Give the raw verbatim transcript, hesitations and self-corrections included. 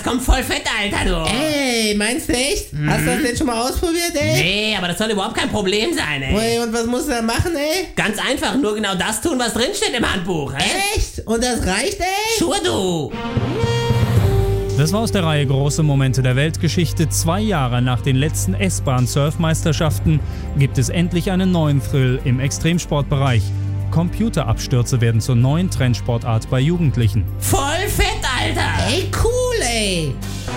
kommt voll fett, Alter, du. Ey, meinst du echt? Mhm. Hast du das denn schon mal ausprobiert, ey? Nee, aber das soll überhaupt kein Problem sein, ey. Ey, und was musst du da machen, ey? Ganz einfach, nur genau das tun, was drinsteht im Handbuch, ey. Echt? Und das reicht, ey? Sure, du. Das war aus der Reihe Große Momente der Weltgeschichte. Zwei Jahre nach den letzten S-Bahn-Surfmeisterschaften gibt es endlich einen neuen Thrill im Extremsportbereich. Computerabstürze werden zur neuen Trendsportart bei Jugendlichen. Voll fett, Alter. Ey, cool, ey.